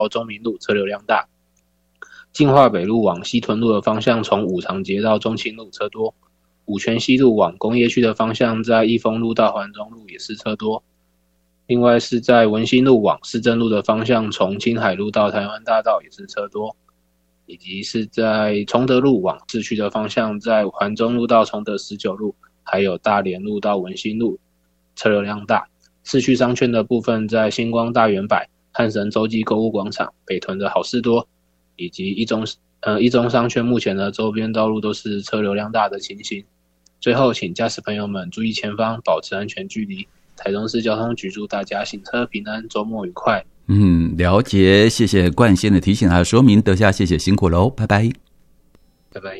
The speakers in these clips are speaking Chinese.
高中民路车流量大。进化北路往西屯路的方向，从五常街到中清路车多。五权西路往工业区的方向，在益丰路到环中路也是车多。另外是在文心路往市政路的方向，从青海路到台湾大道也是车多。以及是在崇德路往市区的方向，在环中路到崇德19路，还有大连路到文心路车流量大。市区商圈的部分，在星光大圆百、汉神洲际购物广场、北屯的好事多，以及一中商圈目前的周边道路都是车流量大的情形。最后，请驾驶朋友们注意前方，保持安全距离。台中市交通局祝大家行车平安，周末愉快。 了解，谢谢冠先的提醒还有说明，德夏谢谢辛苦喽，拜拜。 拜拜。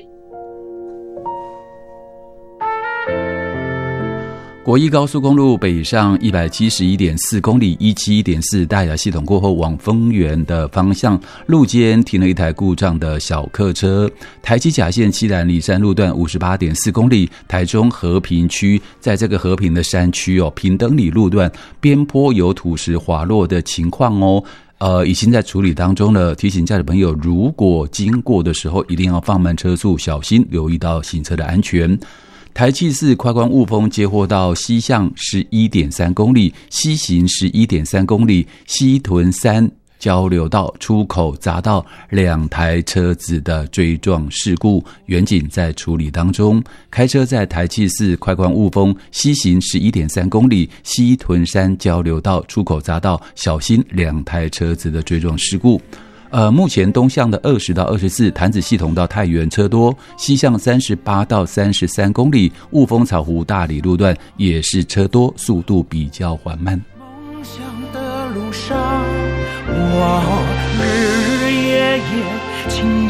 国一高速公路北上 171.4 公里 171.4 大雅系统过后，往丰原的方向路肩停了一台故障的小客车。台七甲线七兰里山路段 58.4 公里台中和平区，在这个和平的山区平登里路段边坡有土石滑落的情况已经在处理当中了。提醒驾驶朋友，如果经过的时候一定要放慢车速，小心留意到行车的安全。台七四快关雾峰接获到西向 11.3 公里，西行 11.3 公里，西屯三交流道出口匝道2台车子的追撞事故，远警在处理当中。开车在台七四快关雾峰西行 11.3 公里，西屯山交流道出口匝道小心2台车子的追撞事故。目前东向的20到24潭子系统到太原车多，西向38到33公里雾峰草湖大里路段也是车多，速度比较缓慢。 梦想的路上，我日日夜夜倾